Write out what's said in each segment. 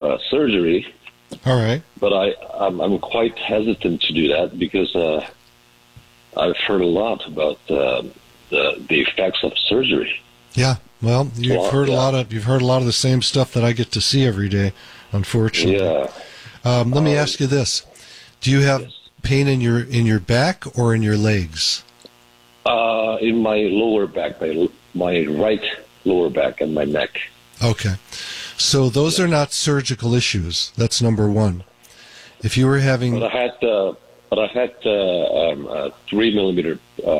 surgery. All right. But I'm quite hesitant to do that because I've heard a lot about the effects of surgery. Yeah. Well, you've heard a lot of the same stuff that I get to see every day, unfortunately. Yeah. Let me ask you this: do you have pain in your back or in your legs? In my lower back, my right lower back and my neck. Okay. So those are not surgical issues. That's number one. If you were having... But I had 3 millimeter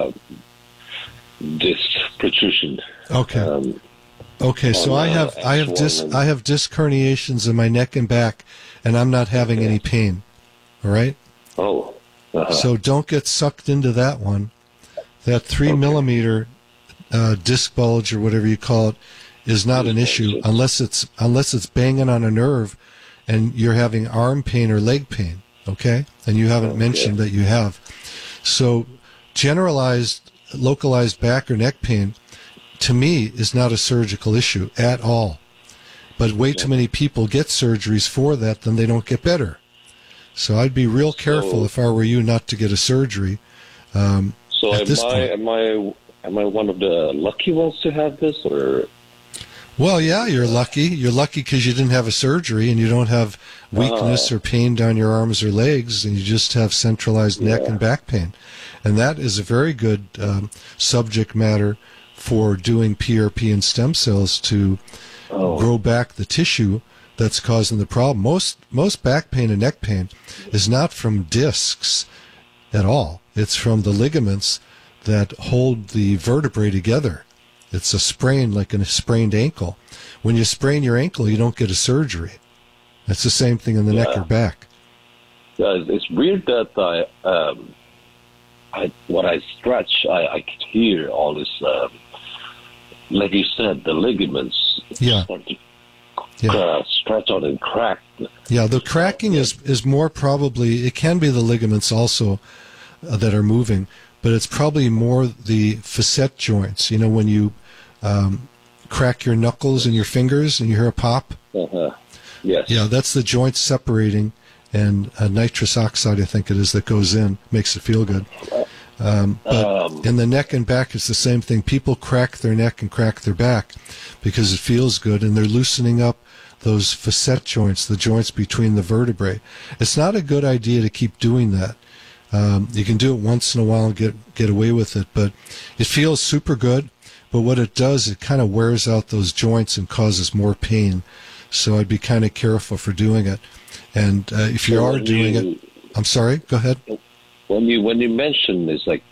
disc protrusion. Okay. Okay, so I have disc herniations in my neck and back, and I'm not having any pain. All right? Oh. So don't get sucked into that one. That 3 millimeter disc bulge or whatever you call it is not an issue unless it's banging on a nerve and you're having arm pain or leg pain, okay? And you haven't mentioned that you have. So generalized, localized back or neck pain, to me, is not a surgical issue at all. But way too many people get surgeries for that, then they don't get better. So I'd be real careful if I were you not to get a surgery. So am I one of the lucky ones to have this, or? Well, yeah, you're lucky. You're lucky because you didn't have a surgery and you don't have weakness or pain down your arms or legs, and you just have centralized neck and back pain. And that is a very good subject matter for doing PRP and stem cells to grow back the tissue that's causing the problem. Most back pain and neck pain is not from discs at all. It's from the ligaments that hold the vertebrae together. It's a sprain, like a sprained ankle. When you sprain your ankle, you don't get a surgery. It's the same thing in the neck or back. Yeah, it's weird that when I stretch, I can hear all this, like you said, the ligaments start to stretch out and crack. Yeah, the cracking is more probably, it can be the ligaments also that are moving, but it's probably more the facet joints. You know, when you crack your knuckles and your fingers and you hear a pop? Yes. Yeah, that's the joints separating, and nitrous oxide, I think it is, that goes in, makes it feel good. But in the neck and back, it's the same thing. People crack their neck and crack their back because it feels good, and they're loosening up those facet joints, the joints between the vertebrae. It's not a good idea to keep doing that. You can do it once in a while and get away with it, but it feels super good. But what it does, it kind of wears out those joints and causes more pain. So I'd be kind of careful for doing it. And if you are doing it, I'm sorry, go ahead. When you mention it's like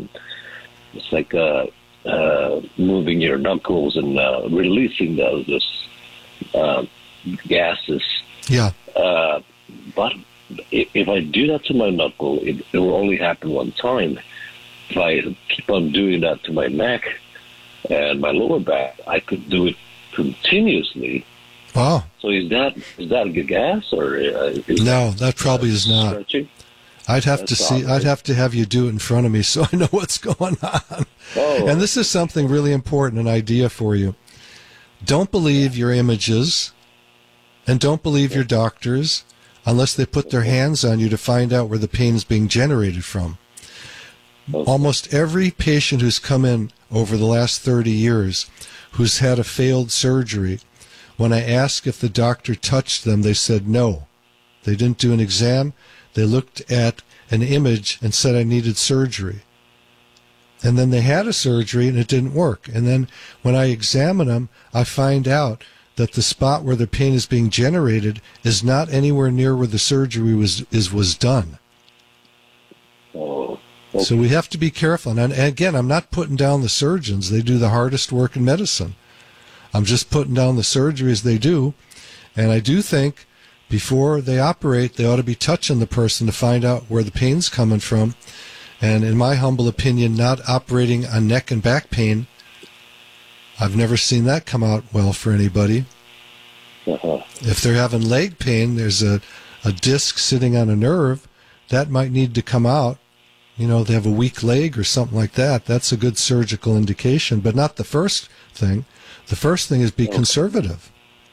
moving your knuckles and releasing those gases. Yeah. But if I do that to my knuckle, it will only happen one time. If I keep on doing that to my neck and my lower back, I could do it continuously. Wow. So is that a good gas, or no? That probably is not. Stretching? I'd have to see. I'd have to have you do it in front of me so I know what's going on. And this is something really important, an idea for you. Don't believe your images, and don't believe your doctors unless they put their hands on you to find out where the pain is being generated from. Almost every patient who's come in over the last 30 years who's had a failed surgery, when I asked if the doctor touched them, they said no. They didn't do an exam. They looked at an image and said I needed surgery. And then they had a surgery and it didn't work. And then when I examine them, I find out that the spot where the pain is being generated is not anywhere near where the surgery was done. Oh, okay. So we have to be careful. And again, I'm not putting down the surgeons. They do the hardest work in medicine. I'm just putting down the surgeries they do. And I do think before they operate, they ought to be touching the person to find out where the pain's coming from. And in my humble opinion, not operating on neck and back pain, I've never seen that come out well for anybody. If they're having leg pain, there's a disc sitting on a nerve, that might need to come out. You know, they have a weak leg or something like that. That's a good surgical indication, but not the first thing. The first thing is be conservative.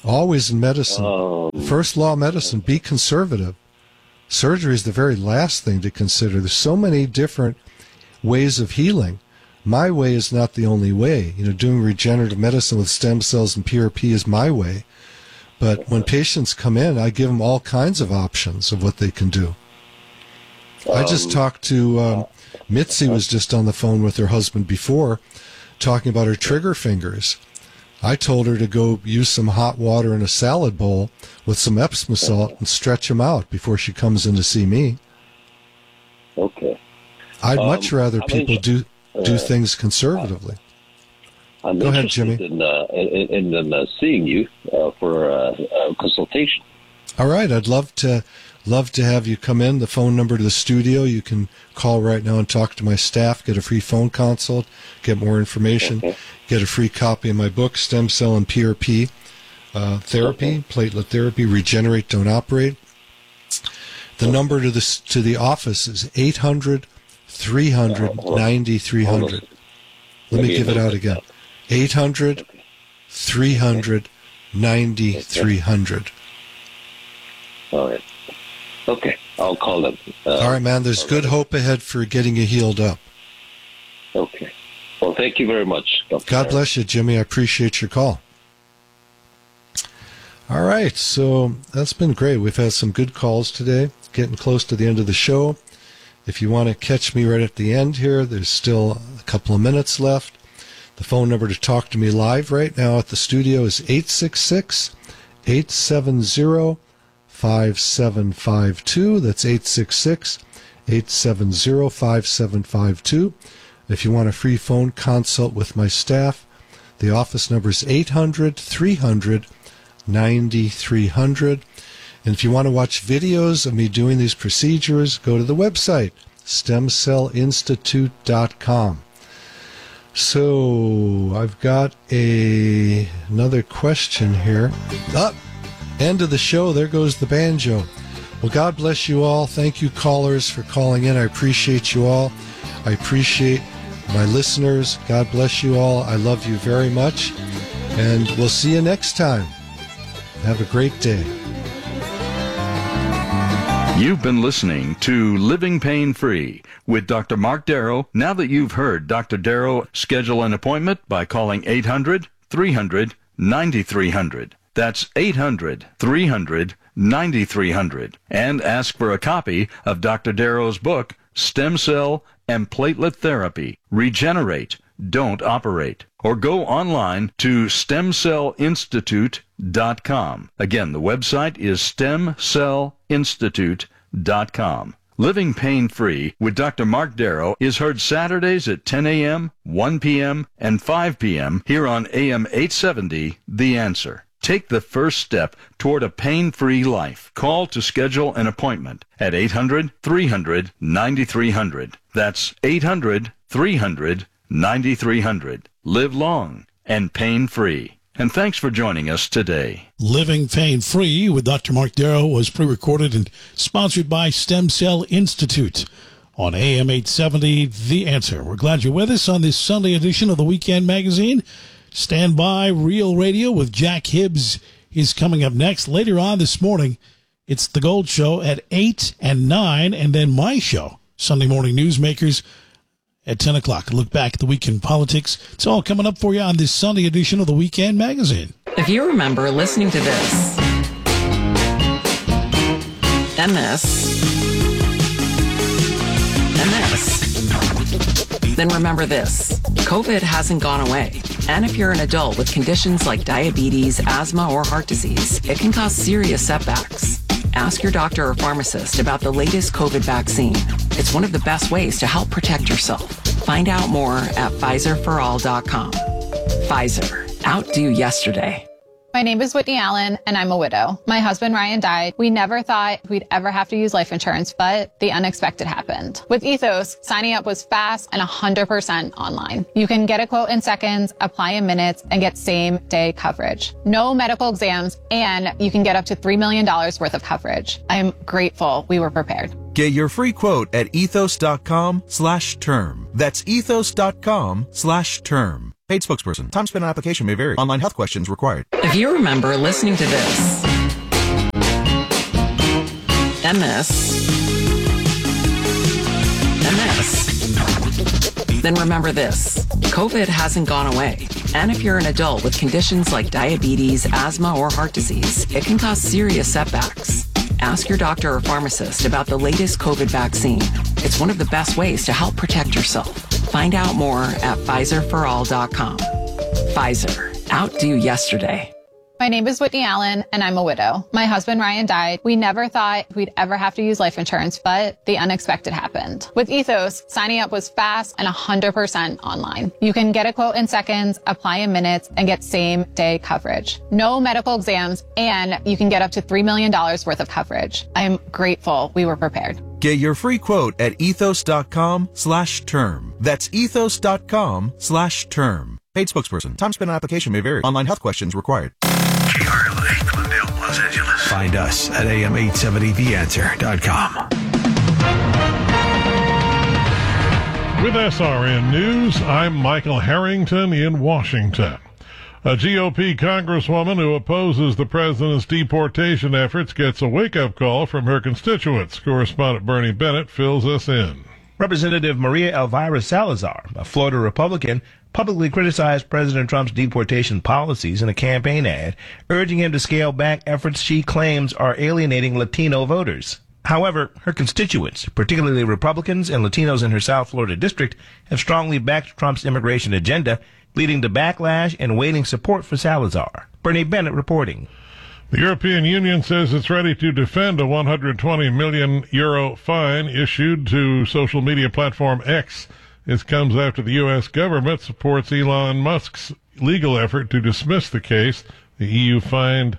Always in medicine. First law of medicine, be conservative. Surgery is the very last thing to consider. There's so many different ways of healing. My way is not the only way. Doing regenerative medicine with stem cells and PRP is my way. But when patients come in, I give them all kinds of options of what they can do. I just talked to Mitzi was just on the phone with her husband before, talking about her trigger fingers. I told her to go use some hot water in a salad bowl with some Epsom salt and stretch them out before she comes in to see me. Okay. I'd much rather people do things conservatively. I'm Go ahead, Jimmy. In seeing you for a consultation. All right, I'd love to have you come in. The phone number to the studio, you can call right now and talk to my staff, get a free phone consult, get more information, get a free copy of my book, Stem Cell and PRP Therapy, Platelet Therapy, Regenerate, Don't Operate. The number to the office is 800-300-9300. Let me give it out again. 800-300-9300. All right. Okay, I'll call them. All right, man. There's good hope ahead for getting you healed up. Okay. Well, thank you very much, Dr. God bless you, Jimmy. I appreciate your call. All right, so that's been great. We've had some good calls today. Getting close to the end of the show. If you want to catch me right at the end here, there's still a couple of minutes left. The phone number to talk to me live right now at the studio is 866-870-5752. That's 866-870-5752. If you want a free phone consult with my staff, the office number is 800-300-9300. And if you want to watch videos of me doing these procedures, go to the website, stemcellinstitute.com. So I've got another question here. End of the show. There goes the banjo. Well, God bless you all. Thank you, callers, for calling in. I appreciate you all. I appreciate my listeners. God bless you all. I love you very much. And we'll see you next time. Have a great day. You've been listening to Living Pain Free with Dr. Mark Darrow. Now that you've heard Dr. Darrow, schedule an appointment by calling 800-300-9300. That's 800-300-9300. And ask for a copy of Dr. Darrow's book, Stem Cell and Platelet Therapy, Regenerate, Don't Operate. Or go online to stemcellinstitute.com. Again, the website is stemcellinstitute.com. Living Pain Free with Dr. Mark Darrow is heard Saturdays at 10 a.m., 1 p.m., and 5 p.m. here on AM 870, The Answer. Take the first step toward a pain-free life. Call to schedule an appointment at 800-300-9300. That's 800-300-9300. Live long and pain-free. And thanks for joining us today. Living Pain Free with Dr. Mark Darrow was pre-recorded and sponsored by Stem Cell Institute on AM 870, The Answer. We're glad you're with us on this Sunday edition of the Weekend Magazine. Stand by. Real Radio with Jack Hibbs is coming up next. Later on this morning, it's The Gold Show at 8 and 9, and then my show, Sunday Morning Newsmakers, at 10 o'clock. A look back at the week in politics. It's all coming up for you on this Sunday edition of the Weekend Magazine. If you remember listening to this and this and this, then remember this. COVID hasn't gone away. And if you're an adult with conditions like diabetes, asthma, or heart disease, it can cause serious setbacks. Ask your doctor or pharmacist about the latest COVID vaccine. It's one of the best ways to help protect yourself. Find out more at PfizerForAll.com. Pfizer. Outdo yesterday. My name is Whitney Allen, and I'm a widow. My husband, Ryan, died. We never thought we'd ever have to use life insurance, but the unexpected happened. With Ethos, signing up was fast and 100% online. You can get a quote in seconds, apply in minutes, and get same-day coverage. No medical exams, and you can get up to $3 million worth of coverage. I am grateful we were prepared. Get your free quote at ethos.com/term. That's ethos.com/term. Paid spokesperson. Time spent on application may vary. Online health questions required. If you remember listening to this and this, then remember this. COVID hasn't gone away. And if you're an adult with conditions like diabetes, asthma, or heart disease, it can cause serious setbacks. Ask your doctor or pharmacist about the latest COVID vaccine. It's one of the best ways to help protect yourself. Find out more at PfizerForAll.com. Pfizer. Outdo yesterday. My name is Whitney Allen, and I'm a widow. My husband, Ryan, died. We never thought we'd ever have to use life insurance, but the unexpected happened. With Ethos, signing up was fast and 100% online. You can get a quote in seconds, apply in minutes, and get same-day coverage. No medical exams, and you can get up to $3 million worth of coverage. I am grateful we were prepared. Get your free quote at ethos.com/term. That's ethos.com/term. Paid spokesperson. Time spent on application may vary. Online health questions required. KRLA, Glendale, Los Angeles. Find us at am870theanswer.com. With SRN News, I'm Michael Harrington in Washington. A GOP congresswoman who opposes the president's deportation efforts gets a wake-up call from her constituents. Correspondent Bernie Bennett fills us in. Representative Maria Elvira Salazar, a Florida Republican, publicly criticized President Trump's deportation policies in a campaign ad, urging him to scale back efforts she claims are alienating Latino voters. However, her constituents, particularly Republicans and Latinos in her South Florida district, have strongly backed Trump's immigration agenda, leading to backlash and waning support for Salazar. Bernie Bennett reporting. The European Union says it's ready to defend a €120 million fine issued to social media platform X. This comes after the U.S. government supports Elon Musk's legal effort to dismiss the case. The EU fined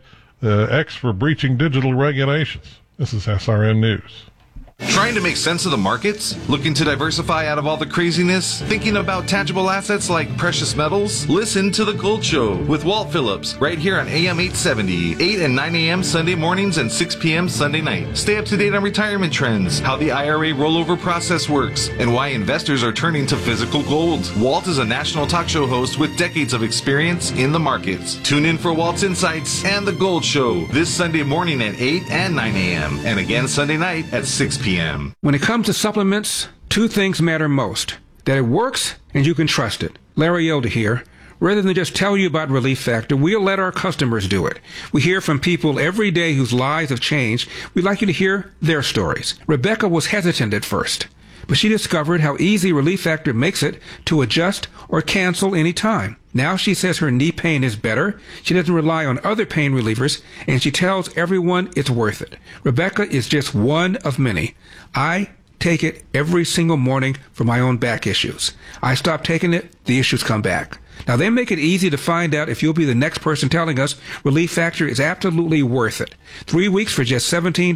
X for breaching digital regulations. This is SRN News. Trying to make sense of the markets? Looking to diversify out of all the craziness? Thinking about tangible assets like precious metals? Listen to The Gold Show with Walt Phillips right here on AM 870, 8 and 9 a.m. Sunday mornings and 6 p.m. Sunday night. Stay up to date on retirement trends, how the IRA rollover process works, and why investors are turning to physical gold. Walt is a national talk show host with decades of experience in the markets. Tune in for Walt's Insights and The Gold Show this Sunday morning at 8 and 9 a.m. and again Sunday night at 6 p.m. When it comes to supplements, two things matter most. That it works and you can trust it. Larry Elder here. Rather than just tell you about Relief Factor, we'll let our customers do it. We hear from people every day whose lives have changed. We'd like you to hear their stories. Rebecca was hesitant at first, but she discovered how easy Relief Factor makes it to adjust or cancel any time. Now she says her knee pain is better, she doesn't rely on other pain relievers, and she tells everyone it's worth it. Rebecca is just one of many. I take it every single morning for my own back issues. I stop taking it, the issues come back. Now, they make it easy to find out if you'll be the next person telling us Relief Factor is absolutely worth it. 3 weeks for just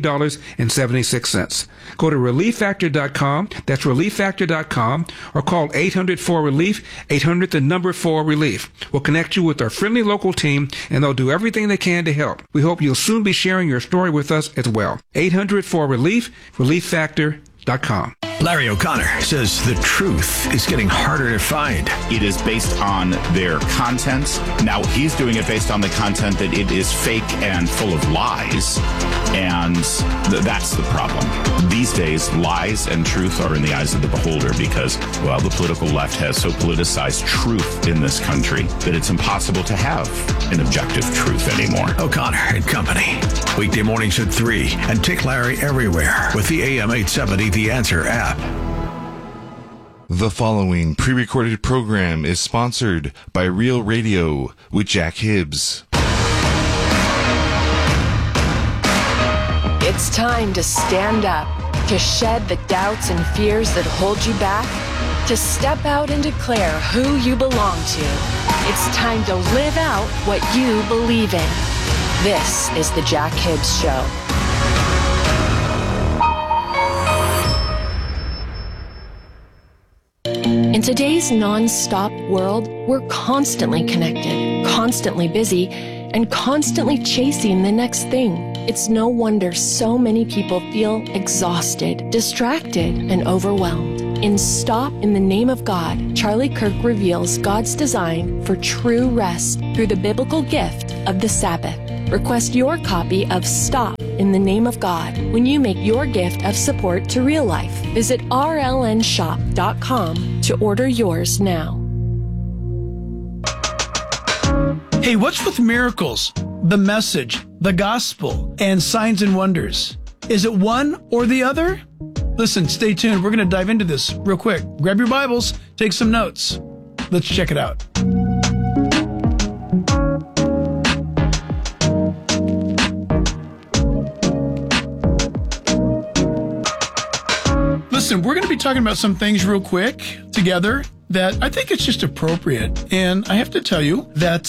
$17.76. Go to ReliefFactor.com, that's ReliefFactor.com, or call 800-4RELIEF, 800-4RELIEF. We'll connect you with our friendly local team, and they'll do everything they can to help. We hope you'll soon be sharing your story with us as well. 800-4RELIEF, ReliefFactor.com. Larry O'Connor says the truth is getting harder to find. It is based on their content. Now, he's doing it based on the content that it is fake and full of lies. And that's the problem. These days, lies and truth are in the eyes of the beholder because, well, the political left has so politicized truth in this country that it's impossible to have an objective truth anymore. O'Connor and Company. Weekday mornings at 3 and take Larry everywhere with the AM 870 The Answer app. The following pre-recorded program is sponsored by Real Radio with Jack Hibbs. It's time to stand up, to shed the doubts and fears that hold you back, to step out and declare who you belong to. It's time to live out what you believe in. This is The Jack Hibbs Show. In today's non-stop world, we're constantly connected, constantly busy, and constantly chasing the next thing. It's no wonder so many people feel exhausted, distracted, and overwhelmed. In Stop in the Name of God, Charlie Kirk reveals God's design for true rest through the biblical gift of the Sabbath. Request your copy of Stop in the Name of God when you make your gift of support to Real Life. Visit rlnshop.com to order yours now. Hey, what's with miracles, the message, the gospel, and signs and wonders? Is it one or the other? Listen, stay tuned. We're going to dive into this real quick. Grab your Bibles, take some notes. Let's check it out. Listen, we're going to be talking about some things real quick together that I think it's just appropriate. And I have to tell you that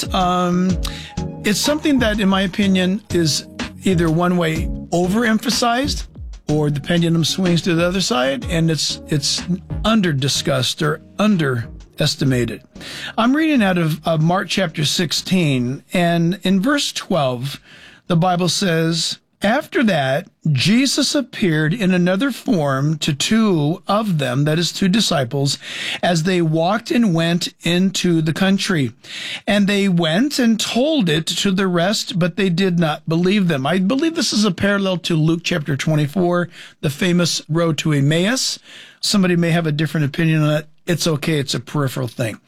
it's something that, in my opinion, is either one way overemphasized or the pendulum swings to the other side, and it's under-discussed or underestimated. I'm reading out of Mark chapter 16, and in verse 12, the Bible says, "After that, Jesus appeared in another form to two of them," that is, two disciples, "as they walked and went into the country. And they went and told it to the rest, but they did not believe them." I believe this is a parallel to Luke chapter 24, the famous road to Emmaus. Somebody may have a different opinion on it. It's okay. It's a peripheral thing.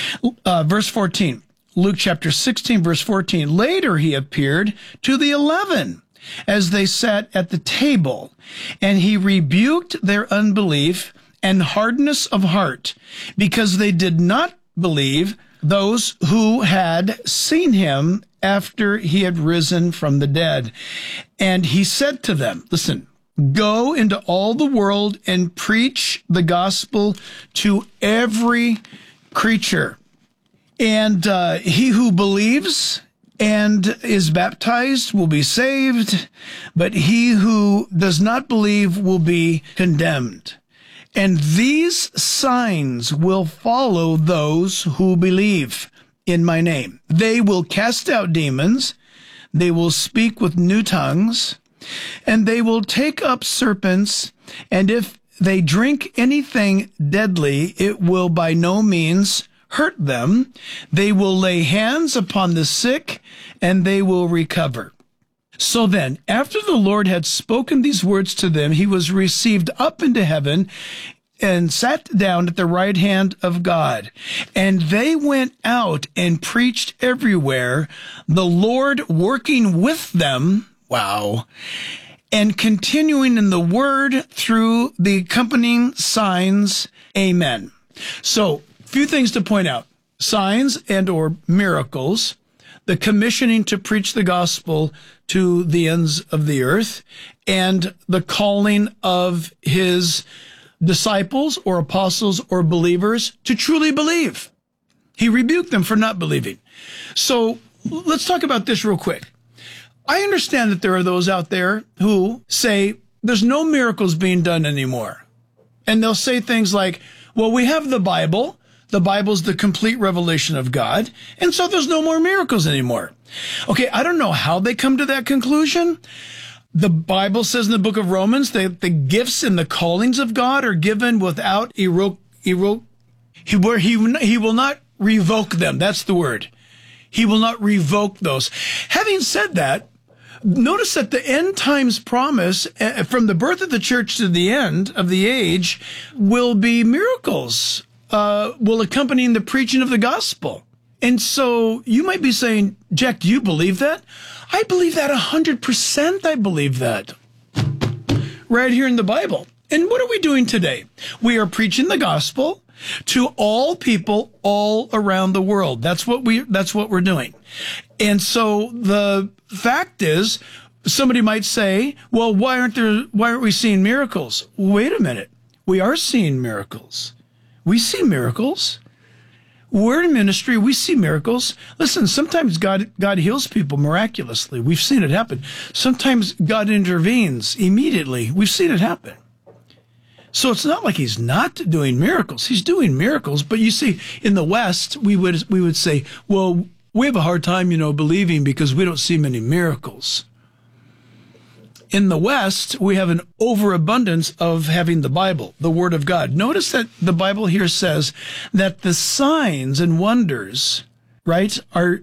Verse 14, Luke chapter 16, verse 14. "Later he appeared to the 11 as they sat at the table, and he rebuked their unbelief and hardness of heart, because they did not believe those who had seen him after he had risen from the dead. And he said to them," listen, "Go into all the world and preach the gospel to every creature. And he who believes and is baptized will be saved, but he who does not believe will be condemned. And these signs will follow those who believe in my name. They will cast out demons, they will speak with new tongues, and they will take up serpents, and if they drink anything deadly, it will by no means hurt them. They will lay hands upon the sick, and they will recover." So then, after the Lord had spoken these words to them, he was received up into heaven and sat down at the right hand of God. And they went out and preached everywhere, the Lord working with them, wow, and continuing in the word through the accompanying signs. Amen. So, few things to point out: signs and or miracles, the commissioning to preach the gospel to the ends of the earth, and the calling of his disciples or apostles or believers to truly believe. He rebuked them for not believing. So let's talk about this real quick. I understand that there are those out there who say there's no miracles being done anymore. And they'll say things like, well, we have the Bible. The Bible's the complete revelation of God, and so there's no more miracles anymore. Okay, I don't know how they come to that conclusion. The Bible says in the book of Romans that the gifts and the callings of God are given without he will not revoke them. That's the word. He will not revoke those. Having said that, notice that the end times promise, from the birth of the church to the end of the age, will be miracles. Will accompany the preaching of the gospel. And so you might be saying, Jack, do you believe that? I believe that 100%. I believe that. Right here in the Bible. And what are we doing today? We are preaching the gospel to all people all around the world. That's what we're doing. And so the fact is, somebody might say, well, why aren't we seeing miracles? Wait a minute. We are seeing miracles. We see miracles. We're in ministry. We see miracles. Listen, sometimes God heals people miraculously. We've seen it happen. Sometimes God intervenes immediately. We've seen it happen. So it's not like he's not doing miracles. He's doing miracles. But you see, in the West, we would say, well, we have a hard time, believing because we don't see many miracles. In the West, we have an overabundance of having the Bible, the Word of God. Notice that the Bible here says that the signs and wonders, right, are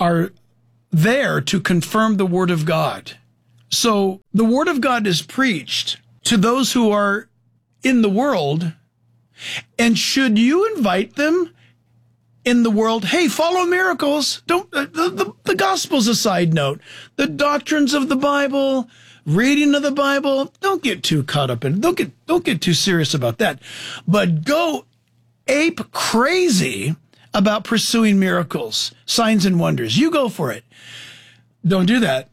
there to confirm the Word of God. So the Word of God is preached to those who are in the world. And should you invite them in the world, hey, follow miracles. Don't the gospel's a side note. The doctrines of the Bible, reading of the Bible, don't get too caught up in it. Don't get too serious about that. But go ape crazy about pursuing miracles, signs and wonders. You go for it. Don't do that.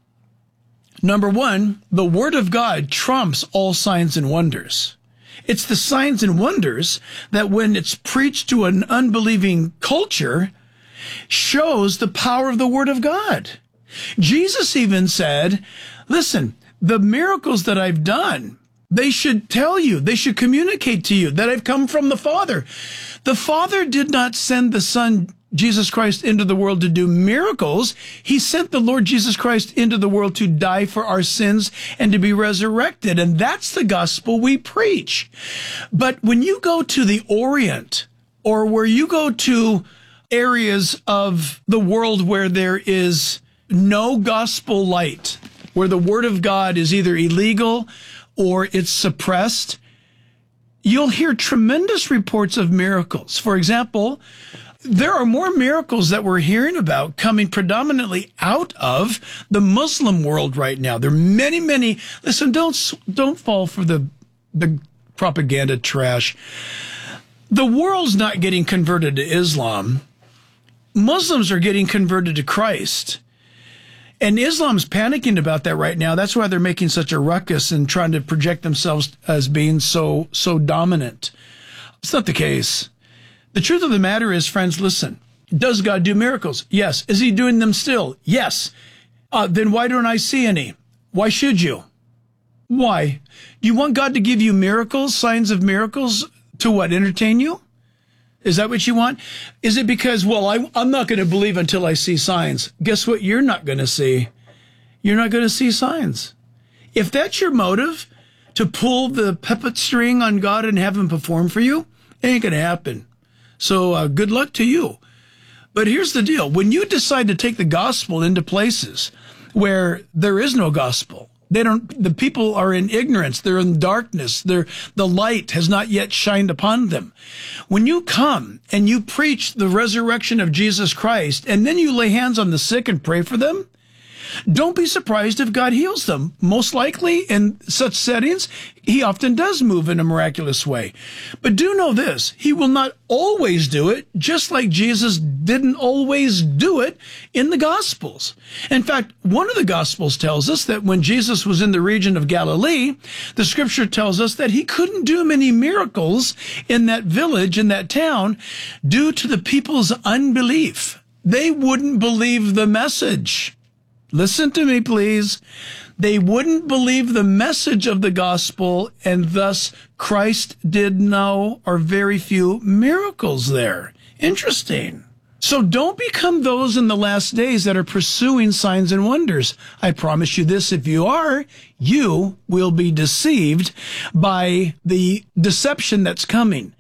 Number one, the Word of God trumps all signs and wonders. It's the signs and wonders that when it's preached to an unbelieving culture shows the power of the Word of God. Jesus even said, listen, the miracles that I've done, they should tell you, they should communicate to you that I've come from the Father. The Father did not send the Son, Jesus Christ, into the world to do miracles. He sent the Lord Jesus Christ into the world to die for our sins and to be resurrected. And that's the gospel we preach. But when you go to the Orient, or where you go to areas of the world where there is no gospel light, where the Word of God is either illegal or it's suppressed, you'll hear tremendous reports of miracles. For example, there are more miracles that we're hearing about coming predominantly out of the Muslim world right now. There are many, many. Listen, don't fall for the propaganda trash. The world's not getting converted to Islam. Muslims are getting converted to Christ. And Islam's panicking about that right now. That's why they're making such a ruckus and trying to project themselves as being so dominant. It's not the case. The truth of the matter is, friends, listen, does God do miracles? Yes. Is he doing them still? Yes. Then why don't I see any? Why should you? Why? Do you want God to give you miracles, signs of miracles, to what, entertain you? Is that what you want? Is it because, well, I'm not going to believe until I see signs? Guess what you're not going to see? You're not going to see signs. If that's your motive, to pull the puppet string on God and have him perform for you, it ain't going to happen. So good luck to you. But here's the deal. When you decide to take the gospel into places where there is no gospel, the people are in ignorance, they're in darkness, the light has not yet shined upon them. When you come and you preach the resurrection of Jesus Christ, and then you lay hands on the sick and pray for them, don't be surprised if God heals them. Most likely, in such settings, he often does move in a miraculous way. But do know this, he will not always do it, just like Jesus didn't always do it in the Gospels. In fact, one of the Gospels tells us that when Jesus was in the region of Galilee, the scripture tells us that he couldn't do many miracles in that village, in that town, due to the people's unbelief. They wouldn't believe the message. Listen to me, please. They wouldn't believe the message of the gospel, and thus Christ did no or very few miracles there. Interesting. So don't become those in the last days that are pursuing signs and wonders. I promise you this, if you are, you will be deceived by the deception that's coming.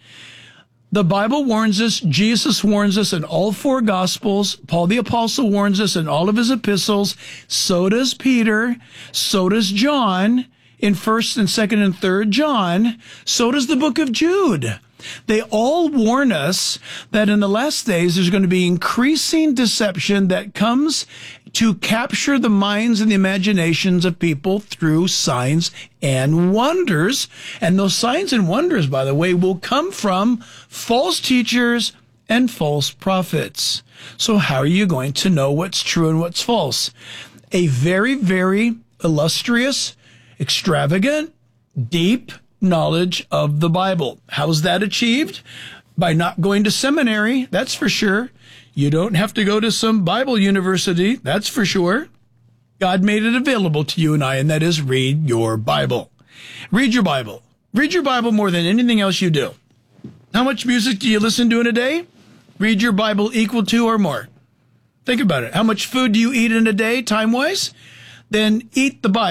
The Bible warns us, Jesus warns us in all four Gospels, Paul the Apostle warns us in all of his epistles, so does Peter, so does John in 1st and 2nd and 3rd John, so does the book of Jude. They all warn us that in the last days there's going to be increasing deception that comes to capture the minds and the imaginations of people through signs and wonders. And those signs and wonders, by the way, will come from false teachers and false prophets. So how are you going to know what's true and what's false? A very, very illustrious, extravagant, deep knowledge of the Bible. How's that achieved? By not going to seminary, that's for sure. You don't have to go to some Bible university, that's for sure. God made it available to you and I, and that is read your Bible. Read your Bible. Read your Bible more than anything else you do. How much music do you listen to in a day? Read your Bible equal to or more. Think about it. How much food do you eat in a day, time-wise? Then eat the Bible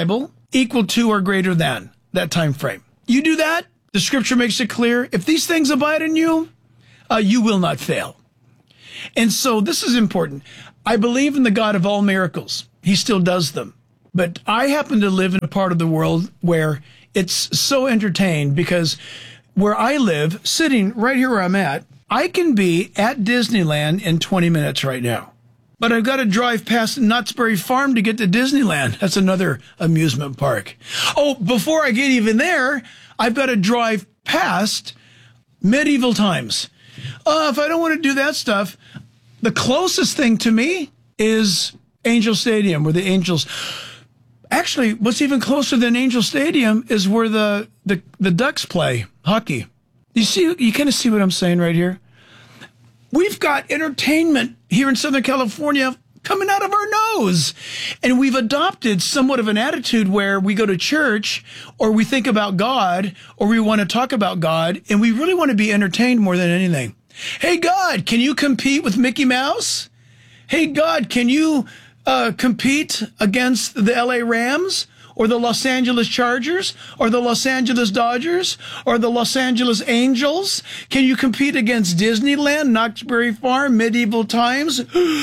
equal to or greater than that time frame. You do that, the scripture makes it clear. If these things abide in you, you will not fail. And so this is important. I believe in the God of all miracles. He still does them. But I happen to live in a part of the world where it's so entertained because where I live, sitting right here where I'm at, I can be at Disneyland in 20 minutes right now. But I've got to drive past Knott's Berry Farm to get to Disneyland. That's another amusement park. Oh, before I get even there, I've got to drive past Medieval Times. If I don't want to do that stuff, the closest thing to me is Angel Stadium, where the Angels... Actually, what's even closer than Angel Stadium is where the Ducks play hockey. You kind of see what I'm saying right here? We've got entertainment here in Southern California coming out of our nose. And we've adopted somewhat of an attitude where we go to church or we think about God or we want to talk about God and we really want to be entertained more than anything. Hey, God, can you compete with Mickey Mouse? Hey, God, can you compete against the LA Rams or the Los Angeles Chargers or the Los Angeles Dodgers or the Los Angeles Angels? Can you compete against Disneyland, Knott's Berry Farm, Medieval Times?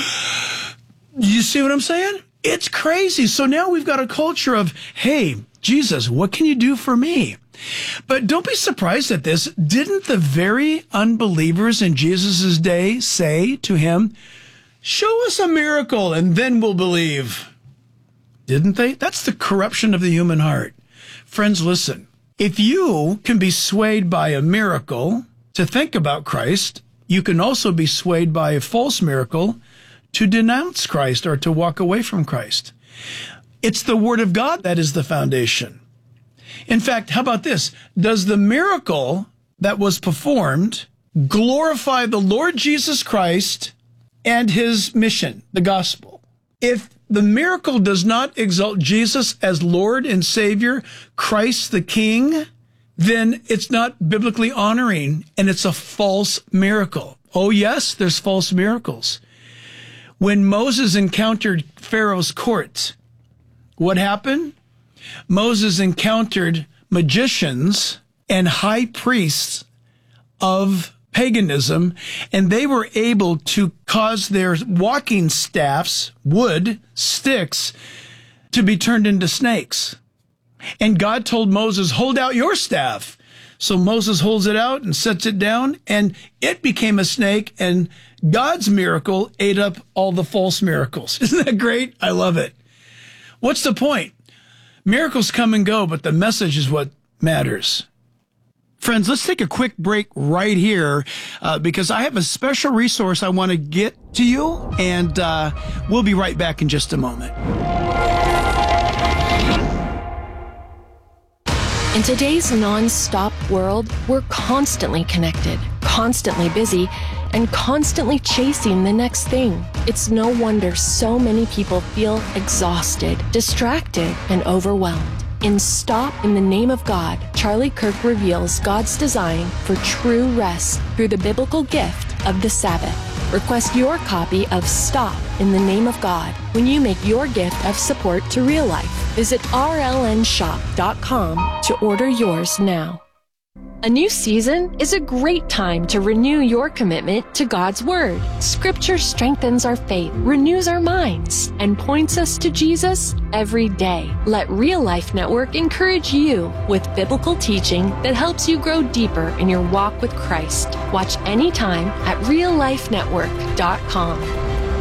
You see what I'm saying? It's crazy. So now we've got a culture of, hey, Jesus, what can you do for me? But don't be surprised at this. Didn't the very unbelievers in Jesus' day say to him, show us a miracle and then we'll believe? Didn't they? That's the corruption of the human heart. Friends, listen. If you can be swayed by a miracle to think about Christ, you can also be swayed by a false miracle to denounce Christ or to walk away from Christ. It's the Word of God that is the foundation. In fact, how about this? Does the miracle that was performed glorify the Lord Jesus Christ and his mission, the gospel? If the miracle does not exalt Jesus as Lord and Savior, Christ the King, then it's not biblically honoring and it's a false miracle. Oh yes, there's false miracles. When Moses encountered Pharaoh's court, what happened? Moses encountered magicians and high priests of paganism, and they were able to cause their walking staffs, wood, sticks, to be turned into snakes. And God told Moses, hold out your staff. So Moses holds it out and sets it down, and it became a snake, and God's miracle ate up all the false miracles. Isn't that great? I love it. What's the point? Miracles come and go, but the message is what matters. Friends, let's take a quick break right here because I have a special resource I want to get to you, and we'll be right back in just a moment. In today's non-stop world, we're constantly connected, constantly busy, and constantly chasing the next thing. It's no wonder so many people feel exhausted, distracted, and overwhelmed. In Stop in the Name of God, Charlie Kirk reveals God's design for true rest through the biblical gift of the Sabbath. Request your copy of Stop in the Name of God when you make your gift of support to Real Life. Visit rlnshop.com to order yours now. A new season is a great time to renew your commitment to God's Word. Scripture strengthens our faith, renews our minds, and points us to Jesus every day. Let Real Life Network encourage you with biblical teaching that helps you grow deeper in your walk with Christ. Watch anytime at reallifenetwork.com.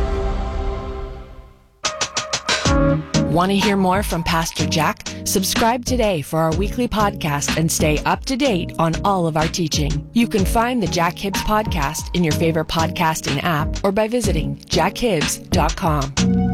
Want to hear more from Pastor Jack? Subscribe today for our weekly podcast and stay up to date on all of our teaching. You can find the Jack Hibbs podcast in your favorite podcasting app or by visiting jackhibbs.com.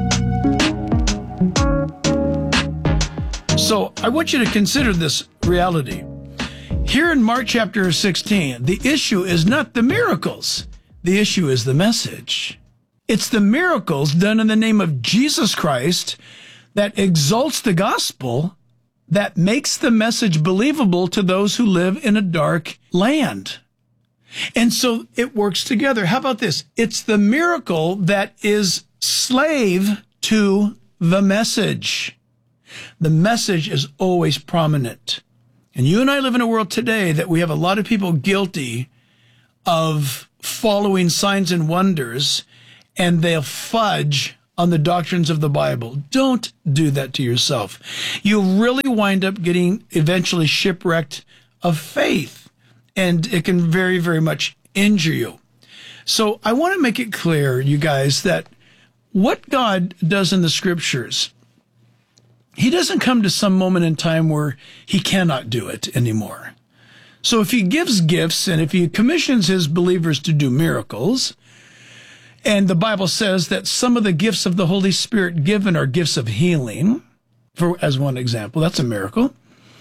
So I want you to consider this reality. Here in Mark chapter 16, the issue is not the miracles. The issue is the message. It's the miracles done in the name of Jesus Christ that exalts the gospel, that makes the message believable to those who live in a dark land. And so it works together. How about this? It's the miracle that is slave to the message. The message is always prominent. And you and I live in a world today that we have a lot of people guilty of following signs and wonders, and they'll fudge on the doctrines of the Bible. Don't do that to yourself. You'll really wind up getting eventually shipwrecked of faith, and it can very, very much injure you. So I want to make it clear, you guys, that what God does in the scriptures, he doesn't come to some moment in time where he cannot do it anymore. So if he gives gifts and if he commissions his believers to do miracles, and the Bible says that some of the gifts of the Holy Spirit given are gifts of healing, as one example, that's a miracle.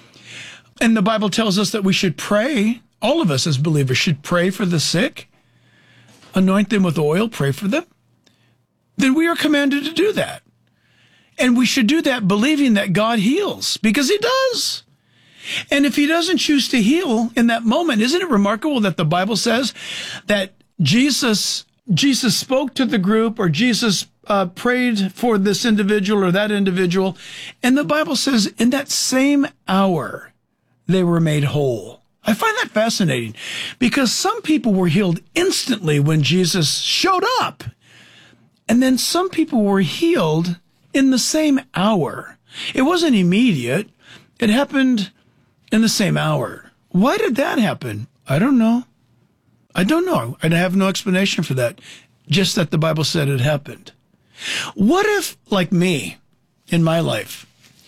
And the Bible tells us that we should pray, all of us as believers should pray for the sick, anoint them with oil, pray for them. Then we are commanded to do that. And we should do that believing that God heals, because he does. And if he doesn't choose to heal in that moment, isn't it remarkable that the Bible says that Jesus spoke to the group, or Jesus prayed for this individual or that individual, and the Bible says in that same hour they were made whole. I find that fascinating, because some people were healed instantly when Jesus showed up, and then some people were healed in the same hour. It wasn't immediate. It happened in the same hour. Why did that happen? I don't know. I have no explanation for that. Just that the Bible said it happened. What if, like me, in my life,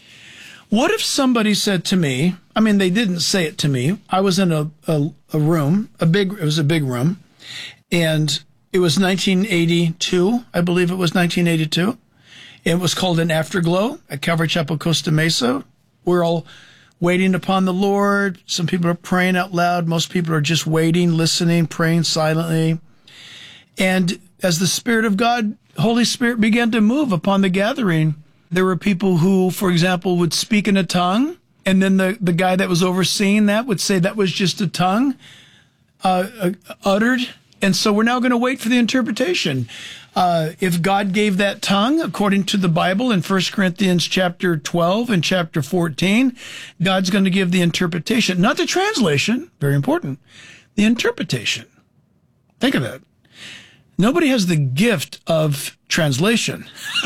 what if somebody said to me, I mean, they didn't say it to me. I was in a room, it was a big room, and it was 1982. I believe it was 1982. It was called an Afterglow at Calvary Chapel, Costa Mesa. We're all waiting upon the Lord. Some people are praying out loud. Most people are just waiting, listening, praying silently. And as the Spirit of God, Holy Spirit, began to move upon the gathering, there were people who, for example, would speak in a tongue, and then the guy that was overseeing that would say that was just a tongue uttered. And so we're now going to wait for the interpretation. If God gave that tongue, according to the Bible in 1 Corinthians chapter 12 and chapter 14, God's going to give the interpretation, not the translation, very important, the interpretation. Think of that. Nobody has the gift of translation.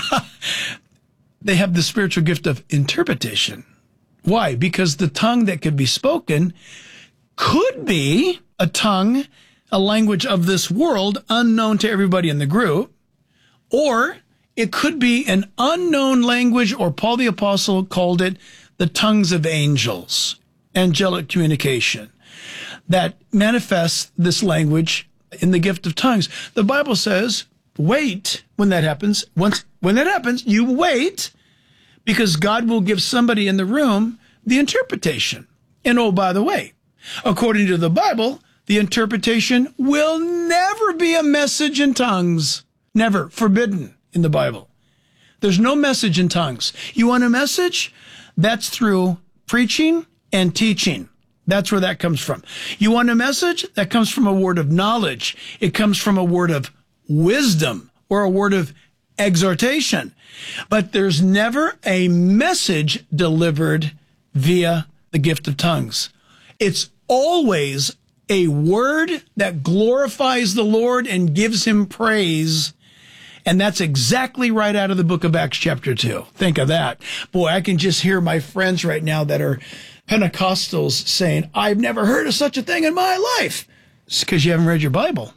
They have the spiritual gift of interpretation. Why? Because the tongue that could be spoken could be a tongue, a language of this world, unknown to everybody in the group, or it could be an unknown language, or Paul the Apostle called it the tongues of angels, angelic communication, that manifests this language in the gift of tongues. The Bible says, wait when that happens. When that happens, you wait, because God will give somebody in the room the interpretation. And oh, by the way, according to the Bible, the interpretation will never be a message in tongues. Never. Forbidden in the Bible. There's no message in tongues. You want a message? That's through preaching and teaching. That's where that comes from. You want a message? That comes from a word of knowledge. It comes from a word of wisdom or a word of exhortation. But there's never a message delivered via the gift of tongues. It's always a word that glorifies the Lord and gives him praise. And that's exactly right out of the book of Acts chapter 2. Think of that. Boy, I can just hear my friends right now that are Pentecostals saying, I've never heard of such a thing in my life. It's because you haven't read your Bible.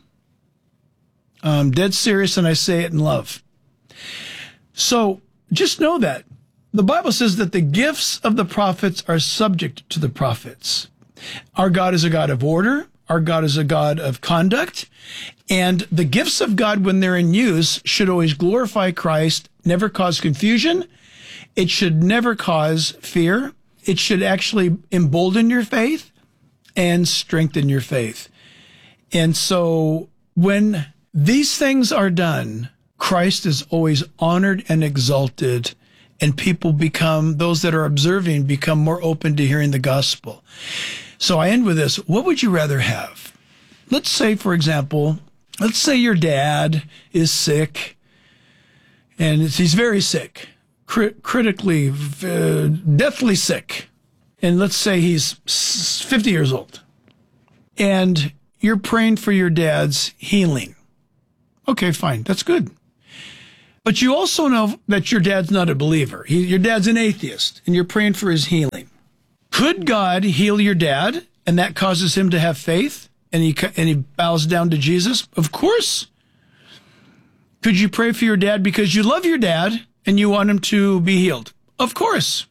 I'm dead serious, and I say it in love. So just know that. The Bible says that the gifts of the prophets are subject to the prophets. Our God is a God of order. Our God is a God of conduct. And the gifts of God, when they're in use, should always glorify Christ, never cause confusion. It should never cause fear. It should actually embolden your faith and strengthen your faith. And so when these things are done, Christ is always honored and exalted, and people become, those that are observing, become more open to hearing the gospel. So I end with this. What would you rather have? Let's say, for example, let's say your dad is sick, and he's very sick, critically, deathly sick, and let's say he's 50 years old, and you're praying for your dad's healing. Okay, fine. That's good. But you also know that your dad's not a believer. Your dad's an atheist, and you're praying for his healing. Could God heal your dad, and that causes him to have faith, and he bows down to Jesus? Of course. Could you pray for your dad because you love your dad and you want him to be healed? Of course.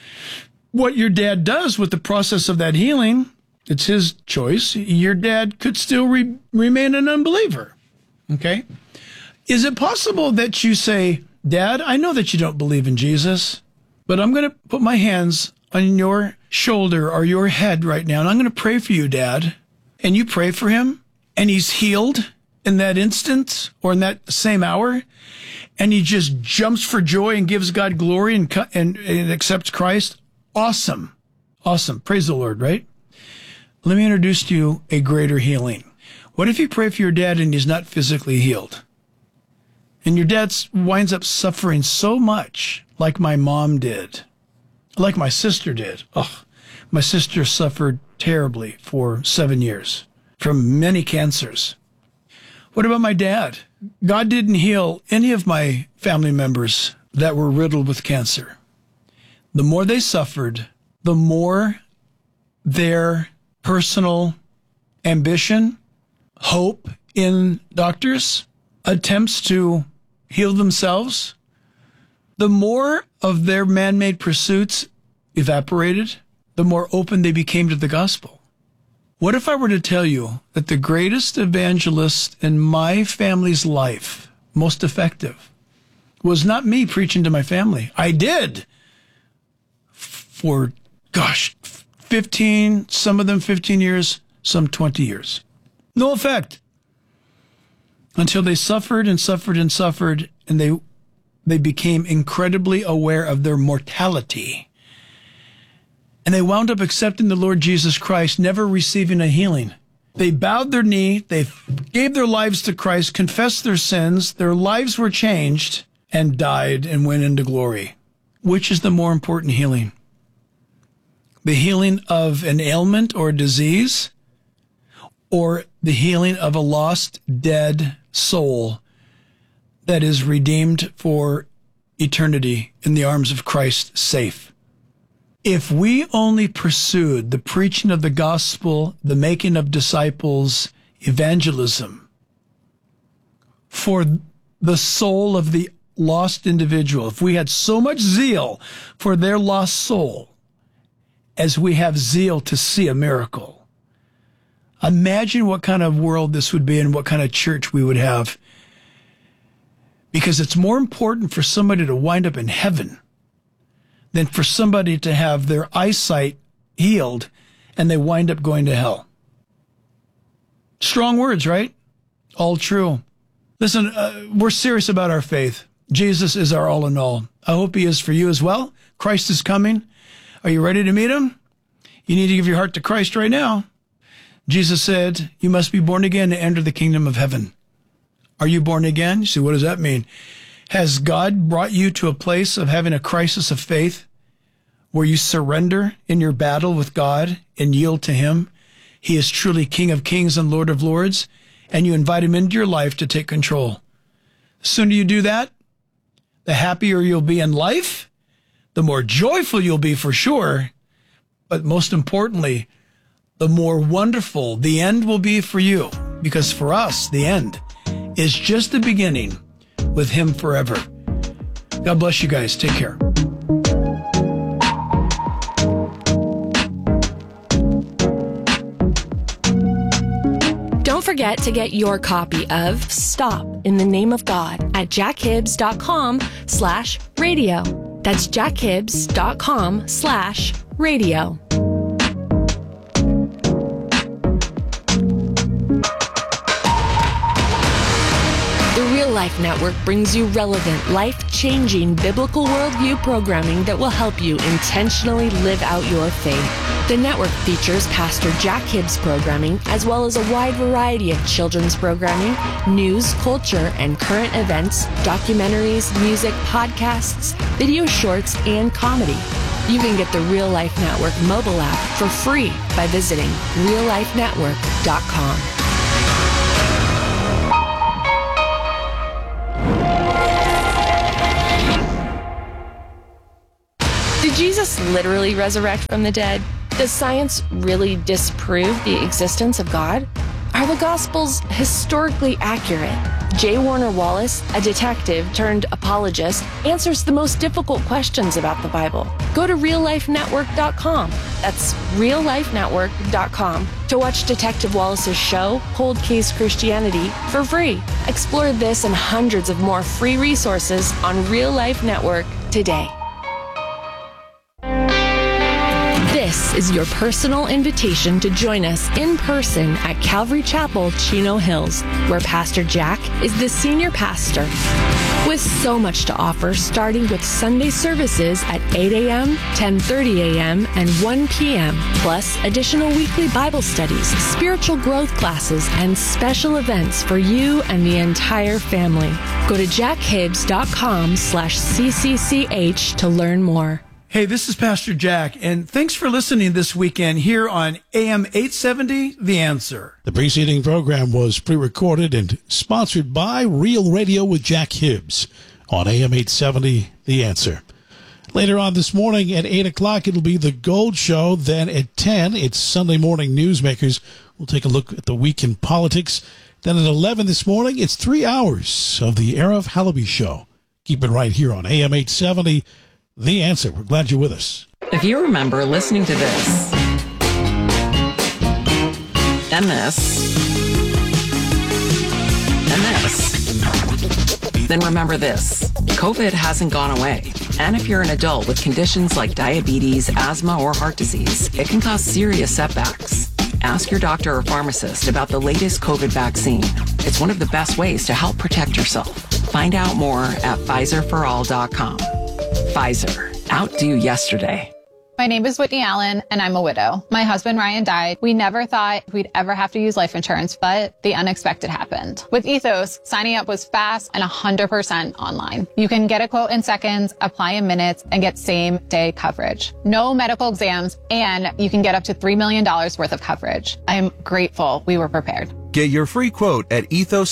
What your dad does with the process of that healing, it's his choice. Your dad could still remain an unbeliever. Okay? Is it possible that you say, Dad, I know that you don't believe in Jesus, but I'm going to put my hands on your shoulder or your head right now, and I'm going to pray for you, Dad. And you pray for him, and he's healed in that instant or in that same hour, and he just jumps for joy and gives God glory and accepts Christ. Awesome. Awesome. Praise the Lord, right? Let me introduce to you a greater healing. What if you pray for your dad and he's not physically healed? And your dad winds up suffering so much, like my mom did, like my sister did. Oh, my sister suffered terribly for 7 years from many cancers. What about my dad? God didn't heal any of my family members that were riddled with cancer. The more they suffered, the more their personal ambition, hope in doctors, attempts to heal themselves, the more of their man-made pursuits evaporated, the more open they became to the gospel. What if I were to tell you that the greatest evangelist in my family's life, most effective, was not me preaching to my family? I did for, 15, some of them 15 years, some 20 years. No effect. Until they suffered and suffered and suffered, and they became incredibly aware of their mortality. And they wound up accepting the Lord Jesus Christ, never receiving a healing. They bowed their knee, they gave their lives to Christ, confessed their sins, their lives were changed, and died and went into glory. Which is the more important healing? The healing of an ailment or a disease, or the healing of a lost, dead soul that is redeemed for eternity in the arms of Christ, safe? If we only pursued the preaching of the gospel, the making of disciples, evangelism, for the soul of the lost individual, if we had so much zeal for their lost soul as we have zeal to see a miracle, imagine what kind of world this would be and what kind of church we would have. Because it's more important for somebody to wind up in heaven than for somebody to have their eyesight healed and they wind up going to hell. Strong words, right? All true. Listen, we're serious about our faith. Jesus is our all in all. I hope he is for you as well. Christ is coming. Are you ready to meet him? You need to give your heart to Christ right now. Jesus said, you must be born again to enter the kingdom of heaven. Are you born again? You see, what does that mean? Has God brought you to a place of having a crisis of faith where you surrender in your battle with God and yield to him? He is truly King of Kings and Lord of Lords, and you invite him into your life to take control. The sooner you do that, the happier you'll be in life, the more joyful you'll be for sure, but most importantly, the more wonderful the end will be for you, because for us, the end is just the beginning with him forever. God bless you guys. Take care. Don't forget to get your copy of Stop in the Name of God at jackhibbs.com/radio. That's jackhibbs.com/radio. Life Network brings you relevant, life-changing biblical worldview programming that will help you intentionally live out your faith. The network features Pastor Jack Hibbs programming, as well as a wide variety of children's programming, news, culture, and current events, documentaries, music, podcasts, video shorts, and comedy. You can get the Real Life Network mobile app for free by visiting reallifenetwork.com. Did Jesus literally resurrect from the dead? Does science really disprove the existence of God? Are the Gospels historically accurate? J. Warner Wallace, a detective turned apologist, answers the most difficult questions about the Bible. Go to reallifenetwork.com. That's reallifenetwork.com to watch Detective Wallace's show, Cold Case Christianity, for free. Explore this and hundreds of more free resources on Real Life Network today. This is your personal invitation to join us in person at Calvary Chapel, Chino Hills, where Pastor Jack is the senior pastor. With so much to offer, starting with Sunday services at 8 a.m., 10:30 a.m., and 1 p.m., plus additional weekly Bible studies, spiritual growth classes, and special events for you and the entire family. Go to jackhibbs.com/CCCH to learn more. Hey, this is Pastor Jack, and thanks for listening this weekend here on AM 870, The Answer. The preceding program was pre-recorded and sponsored by Real Radio with Jack Hibbs on AM 870, The Answer. Later on this morning at 8 o'clock, it'll be The Gold Show. Then at 10, it's Sunday Morning Newsmakers. We'll take a look at the week in politics. Then at 11 this morning, it's 3 hours of the Arif Halaby Show. Keep it right here on AM 870, The Answer. We're glad you're with us. If you remember listening to this, and this, and this, then remember this. COVID hasn't gone away. And if you're an adult with conditions like diabetes, asthma, or heart disease, it can cause serious setbacks. Ask your doctor or pharmacist about the latest COVID vaccine. It's one of the best ways to help protect yourself. Find out more at PfizerForAll.com. Pfizer. Outdo yesterday. My name is Whitney Allen, and I'm a widow. My husband, Ryan, died. We never thought we'd ever have to use life insurance, but the unexpected happened. With Ethos, signing up was fast and 100% online. You can get a quote in seconds, apply in minutes, and get same-day coverage. No medical exams, and you can get up to $3 million worth of coverage. I'm grateful we were prepared. Get your free quote at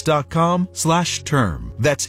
ethos.com/term. That's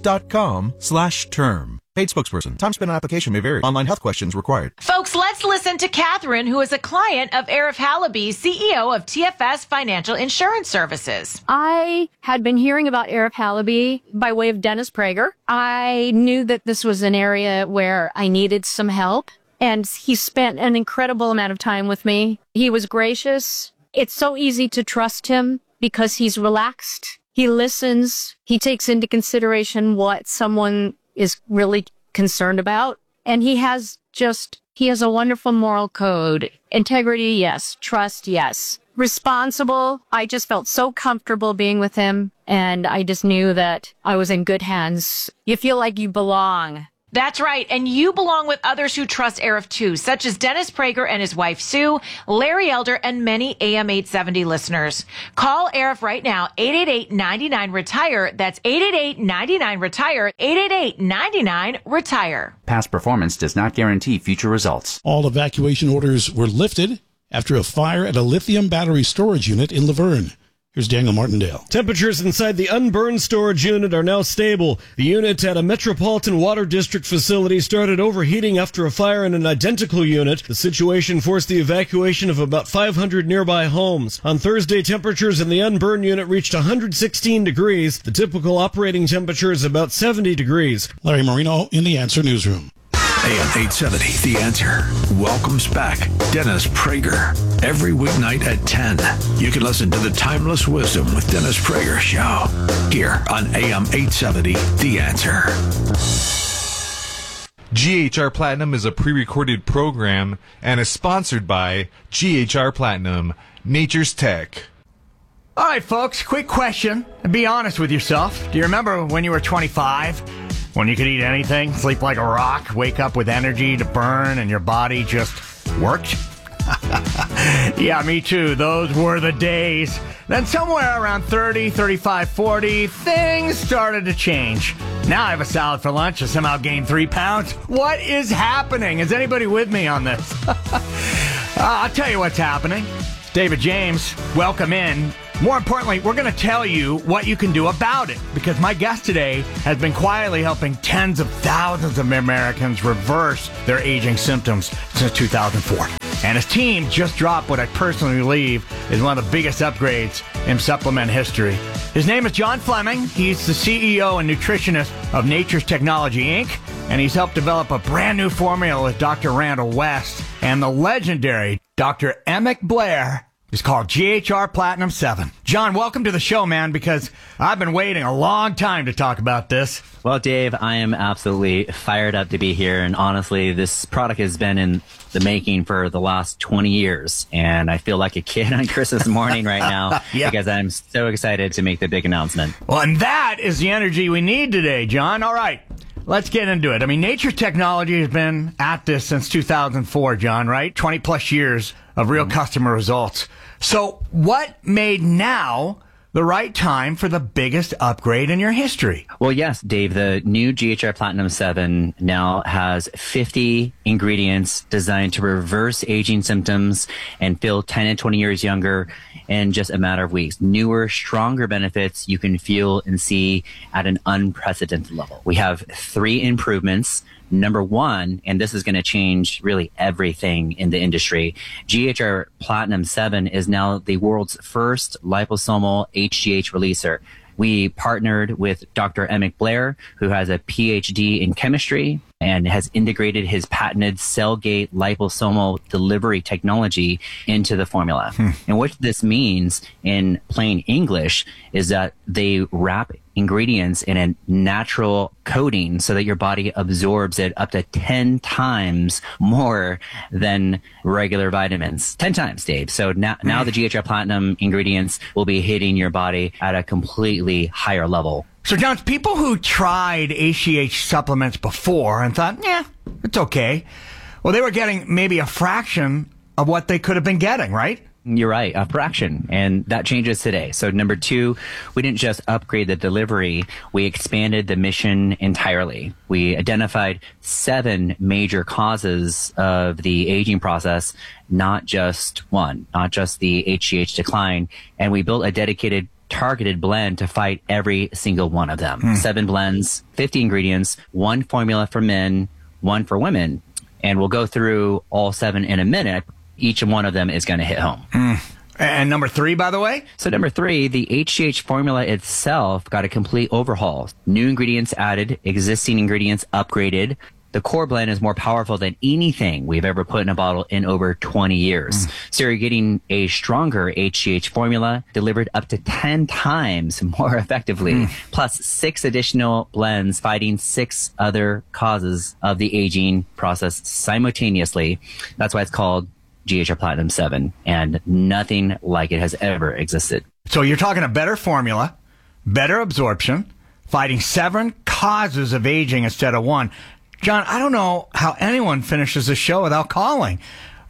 ethos.com/term. Paid spokesperson. Time spent on application may vary. Online health questions required. Folks, let's listen to Catherine, who is a client of Arif Halaby, CEO of TFS Financial Insurance Services. I had been hearing about Arif Halaby by way of Dennis Prager. I knew that this was an area where I needed some help, and he spent an incredible amount of time with me. He was gracious. It's so easy to trust him because he's relaxed. He listens. He takes into consideration what someone is really concerned about. And he has a wonderful moral code. Integrity, yes. Trust, yes. Responsible. I just felt so comfortable being with him. And I just knew that I was in good hands. You feel like you belong. That's right. And you belong with others who trust Arif too, such as Dennis Prager and his wife Sue, Larry Elder, and many AM 870 listeners. Call Arif right now, 888-99-RETIRE. That's 888-99-RETIRE, 888-99-RETIRE. Past performance does not guarantee future results. All evacuation orders were lifted after a fire at a lithium battery storage unit in Laverne. Here's Daniel Martindale. Temperatures inside the unburned storage unit are now stable. The unit at a Metropolitan Water District facility started overheating after a fire in an identical unit. The situation forced the evacuation of about 500 nearby homes. On Thursday, temperatures in the unburned unit reached 116 degrees. The typical operating temperature is about 70 degrees. Larry Marino in the Answer Newsroom. AM 870, The Answer, welcomes back Dennis Prager. Every weeknight at 10, you can listen to the Timeless Wisdom with Dennis Prager show here on AM 870, The Answer. GHR Platinum is a pre-recorded program and is sponsored by GHR Platinum, Nature's Tech. All right, folks, quick question. Be honest with yourself. Do you remember when you were 25? When you could eat anything, sleep like a rock, wake up with energy to burn, and your body just worked? Yeah, me too. Those were the days. Then somewhere around 30, 35, 40, things started to change. Now I have a salad for lunch and somehow gained 3 pounds. What is happening? Is anybody with me on this? I'll tell you what's happening. David James, welcome in. More importantly, we're going to tell you what you can do about it, because my guest today has been quietly helping tens of thousands of Americans reverse their aging symptoms since 2004. And his team just dropped what I personally believe is one of the biggest upgrades in supplement history. His name is John Fleming. He's the CEO and nutritionist of Nature's Technology, Inc., and he's helped develop a brand new formula with Dr. Randall West and the legendary Dr. Emick Blair. It's called GHR Platinum 7. John, welcome to the show, man, because I've been waiting a long time to talk about this. Well, Dave, I am absolutely fired up to be here. And honestly, this product has been in the making for the last 20 years. And I feel like a kid on Christmas morning right now because I'm so excited to make the big announcement. Well, and that is the energy we need today, John. All right. Let's get into it. I mean, Nature's Technology has been at this since 2004, John, right? 20 plus years of real customer results. So what made now the right time for the biggest upgrade in your history? Well, yes, Dave, the new GHR Platinum 7 now has 50 ingredients designed to reverse aging symptoms and feel 10 and 20 years younger in just a matter of weeks. Newer, stronger benefits you can feel and see at an unprecedented level. We have 3 improvements. Number 1, and this is going to change really everything in the industry, GHR Platinum 7 is now the world's first liposomal HGH releaser. We partnered with Dr. Emick Blair, who has a PhD in chemistry and has integrated his patented cell-gate liposomal delivery technology into the formula. And what this means in plain English is that they wrap ingredients in a natural coating so that your body absorbs it up to 10 times more than regular vitamins. 10 times, Dave. So now the GHR Platinum ingredients will be hitting your body at a completely higher level. So, John, people who tried HGH supplements before and thought, yeah, it's okay. Well, they were getting maybe a fraction of what they could have been getting, right? You're right, a fraction. And that changes today. So number 2, we didn't just upgrade the delivery, we expanded the mission entirely. We identified 7 major causes of the aging process, not just one, not just the HGH decline. And we built a dedicated targeted blend to fight every single one of them. 7 blends, 50 ingredients, 1 formula for men, 1 for women. And we'll go through all 7 in a minute. Each one of them is going to hit home. And number 3, by the way? So number 3, the HGH formula itself got a complete overhaul. New ingredients added, existing ingredients upgraded. The core blend is more powerful than anything we've ever put in a bottle in over 20 years. So you're getting a stronger HGH formula delivered up to 10 times more effectively, plus 6 additional blends fighting 6 other causes of the aging process simultaneously. That's why it's called GHR Platinum 7, and nothing like it has ever existed. So you're talking a better formula, better absorption, fighting 7 causes of aging instead of 1. John, I don't know how anyone finishes a show without calling.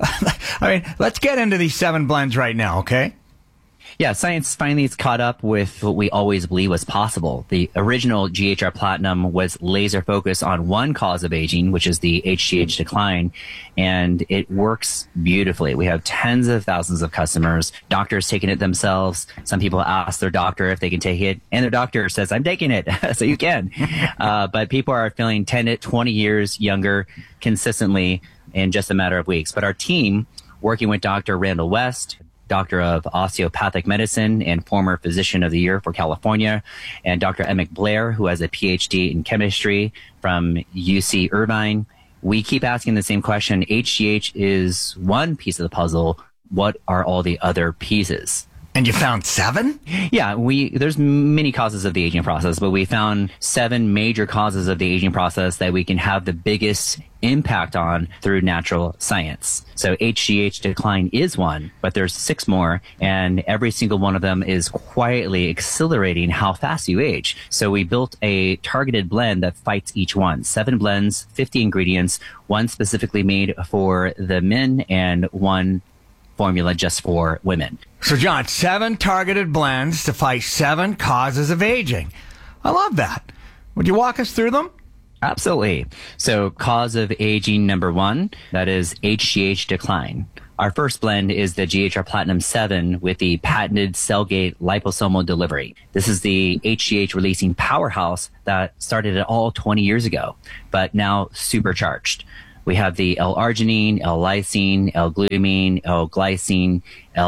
I mean, let's get into these 7 blends right now, okay? Yeah, science finally has caught up with what we always believed was possible. The original GHR Platinum was laser focused on one cause of aging, which is the HGH decline, and it works beautifully. We have tens of thousands of customers, doctors taking it themselves. Some people ask their doctor if they can take it, and their doctor says, I'm taking it, so you can. But people are feeling 10 to 20 years younger consistently in just a matter of weeks. But our team, working with Dr. Randall West, Doctor of Osteopathic Medicine and former Physician of the Year for California, and Dr. Emick Blair, who has a PhD in chemistry from UC Irvine. We keep asking the same question. HGH is one piece of the puzzle. What are all the other pieces? And you found 7? Yeah, there's many causes of the aging process, but we found 7 major causes of the aging process that we can have the biggest impact on through natural science. So HGH decline is one, but there's 6 more, and every single one of them is quietly accelerating how fast you age. So we built a targeted blend that fights each one. 7 blends, 50 ingredients, one specifically made for the men and one formula just for women. So, John, 7 targeted blends to fight 7 causes of aging. I love that. Would you walk us through them? Absolutely. So, cause of aging number 1, that is HGH decline. Our first blend is the GHR Platinum 7 with the patented Cellgate liposomal delivery. This is the HGH releasing powerhouse that started it all 20 years ago, but now supercharged. We have the L-arginine, L-lysine, L-glutamine, L-glycine,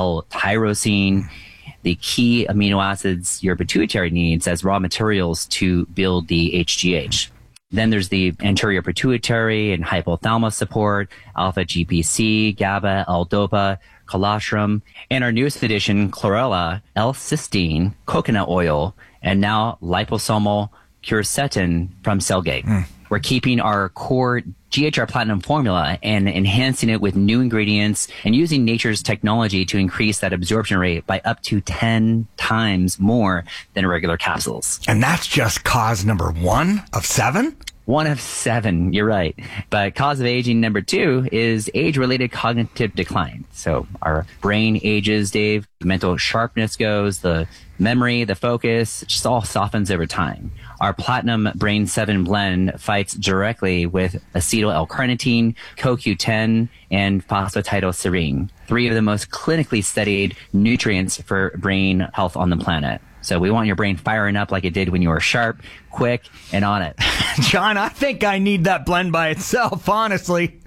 L-tyrosine, the key amino acids your pituitary needs as raw materials to build the HGH. Then there's the anterior pituitary and hypothalamus support, alpha GPC, GABA, L-dopa, colostrum, and our newest addition, chlorella, L-cysteine, coconut oil, and now liposomal quercetin from Cellgate. We're keeping our core GHR Platinum formula and enhancing it with new ingredients and using nature's technology to increase that absorption rate by up to 10 times more than regular capsules. And that's just cause number 1 of 7? 1 of 7, you're right. But cause of aging number 2 is age-related cognitive decline. So our brain ages, Dave, the mental sharpness goes, the memory, the focus, just all softens over time. Our Platinum Brain 7 blend fights directly with acetyl L-carnitine, CoQ10, and phosphatidylserine, 3 of the most clinically studied nutrients for brain health on the planet. So we want your brain firing up like it did when you were sharp, quick, and on it. John, I think I need that blend by itself, honestly.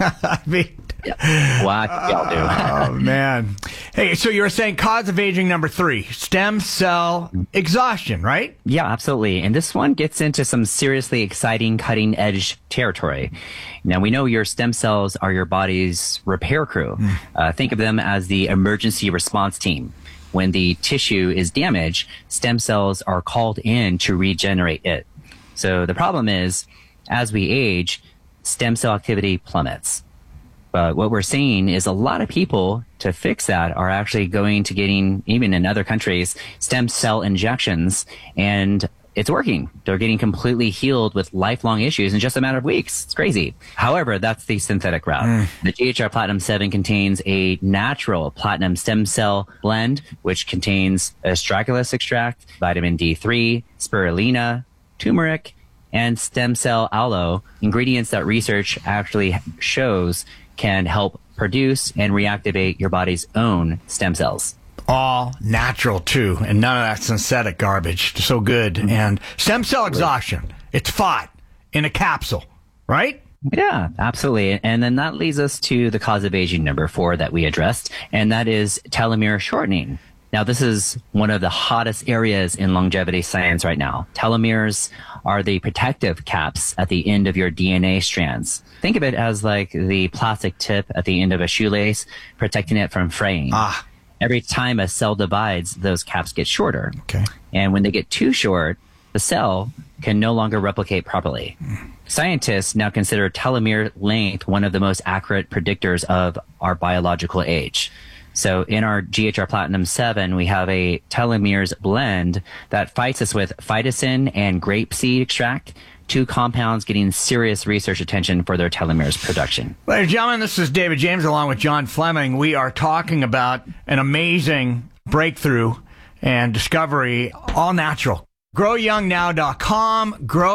I mean... Well, I think y'all do. Oh, man. Hey, so you were saying cause of aging number 3, stem cell exhaustion, right? Yeah, absolutely. And this one gets into some seriously exciting cutting-edge territory. Now, we know your stem cells are your body's repair crew. Think of them as the emergency response team. When the tissue is damaged, stem cells are called in to regenerate it. So the problem is, as we age, stem cell activity plummets. But what we're seeing is a lot of people, to fix that, are actually going to getting, even in other countries, stem cell injections, and it's working. They're getting completely healed with lifelong issues in just a matter of weeks. It's crazy. However, that's the synthetic route. The GHR Platinum 7 contains a natural platinum stem cell blend, which contains astragalus extract, vitamin D3, spirulina, turmeric, and stem cell aloe, ingredients that research actually shows can help produce and reactivate your body's own stem cells. All natural, too, and none of that synthetic garbage. So good. And stem cell exhaustion, it's fought in a capsule, right? Yeah, absolutely. And then that leads us to the cause of aging number 4 that we addressed, and that is telomere shortening. Now, this is one of the hottest areas in longevity science right now. Telomeres are the protective caps at the end of your DNA strands. Think of it as like the plastic tip at the end of a shoelace, protecting it from fraying. Every time a cell divides, those caps get shorter. Okay. And when they get too short, the cell can no longer replicate properly. Scientists now consider telomere length one of the most accurate predictors of our biological age. So in our GHR Platinum 7, we have a telomeres blend that fights us with phytosine and grapeseed extract, 2 compounds getting serious research attention for their telomeres production. Ladies and gentlemen, this is David James along with John Fleming. We are talking about an amazing breakthrough and discovery, all natural. GrowYoungNow.com,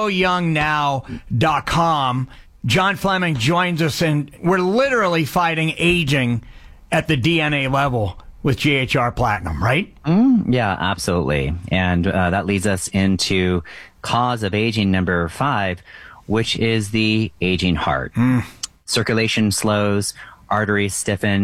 GrowYoungNow.com. John Fleming joins us, and we're literally fighting aging at the DNA level with GHR Platinum, right? Yeah, absolutely. And that leads us into cause of aging number 5, which is the aging heart. Circulation slows, arteries stiffen,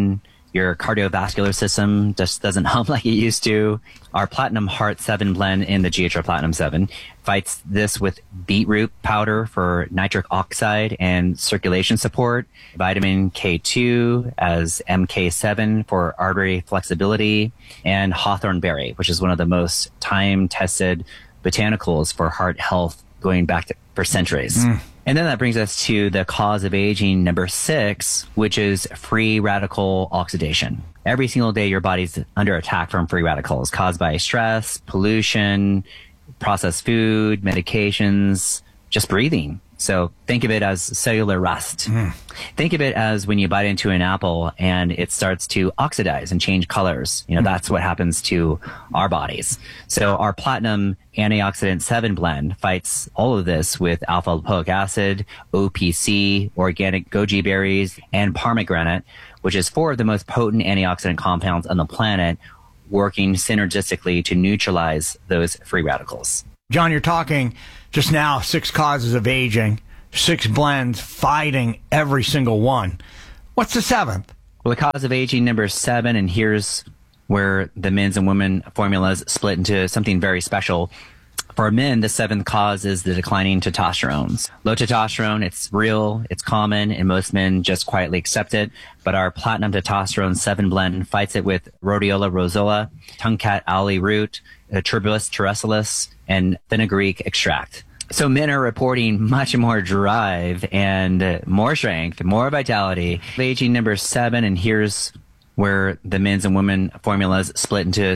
Your cardiovascular system just doesn't hum like it used to. Our Platinum Heart 7 blend in the GHR Platinum 7 fights this with beetroot powder for nitric oxide and circulation support, vitamin K2 as MK7 for artery flexibility, and hawthorn berry, which is one of the most time-tested botanicals for heart health going back for centuries. And then that brings us to the cause of aging number 6, which is free radical oxidation. Every single day, your body's under attack from free radicals caused by stress, pollution, processed food, medications, just breathing. So think of it as cellular rust. Think of it as when you bite into an apple and it starts to oxidize and change colors. You know, that's what happens to our bodies. So our Platinum Antioxidant 7 blend fights all of this with alpha lipoic acid, OPC, organic goji berries, and pomegranate, which is 4 of the most potent antioxidant compounds on the planet, working synergistically to neutralize those free radicals. John, you're talking just now 6 causes of aging, 6 blends fighting every single one. What's the 7th? Well, the cause of aging number 7, and here's where the men's and women formulas split into something very special. For men, the 7th cause is the declining testosterone. Low testosterone, it's real, it's common, and most men just quietly accept it. But our Platinum Testosterone 7 blend fights it with Rhodiola rosola, tongue-cat owlie root, Tuberculous terrestilis, and fenugreek extract. So men are reporting much more drive and more strength, more vitality. Aging number 7, and here's where the men's and women formulas split into